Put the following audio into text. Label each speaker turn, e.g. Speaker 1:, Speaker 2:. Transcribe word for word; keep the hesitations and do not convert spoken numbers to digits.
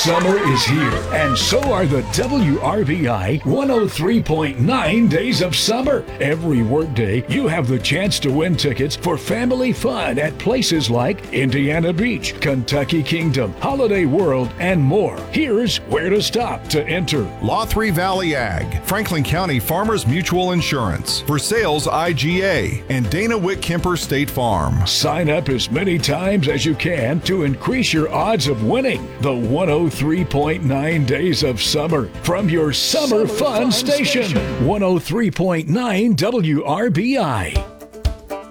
Speaker 1: Summer is here, and so are the W R B I one oh three point nine Days of Summer. Every workday, you have the chance to win tickets for family fun at places like Indiana Beach, Kentucky Kingdom, Holiday World, and more. Here's where to stop to enter.
Speaker 2: Law three Valley Ag, Franklin County Farmers Mutual Insurance, For Sales I G A, and Dana Witt Kemper State Farm.
Speaker 1: Sign up as many times as you can to increase your odds of winning the one oh three point nine Days of Summer from your Summer, Summer Fun, Fun Station, Station, one oh three point nine W R B I.